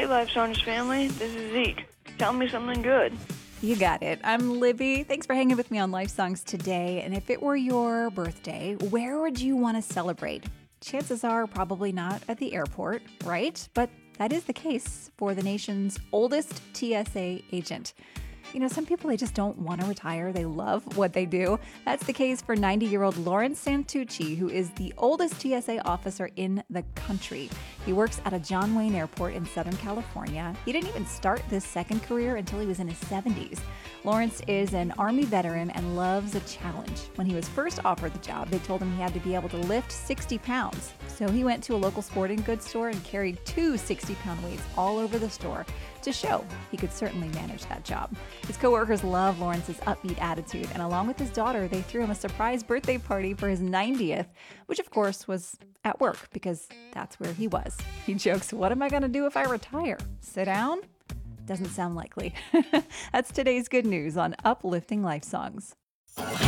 Hey, Life Songs family, this is Zeke. Tell me something good. You got it. I'm Libby. Thanks for hanging with me on Life Songs today. And if it were your birthday, where would you want to celebrate? Chances are probably not at the airport, right? But that is the case for the nation's oldest TSA agent. You know, some people, they just don't want to retire. They love what they do. That's the case for 90-year-old Lawrence Santucci, who is the oldest TSA officer in the country. He works at a John Wayne Airport in Southern California. He didn't even start this second career until he was in his 70s. Lawrence is an Army veteran and loves a challenge. When he was first offered the job, they told him he had to be able to lift 60 pounds. So he went to a local sporting goods store and carried two 60-pound weights all over the store to show he could certainly manage that job. His coworkers love Lawrence's upbeat attitude, and along with his daughter, they threw him a surprise birthday party for his 90th, which of course was at work because that's where he was. He jokes, "What am I going to do if I retire? Sit down?" Doesn't sound likely. That's today's good news on Uplifting Life Songs.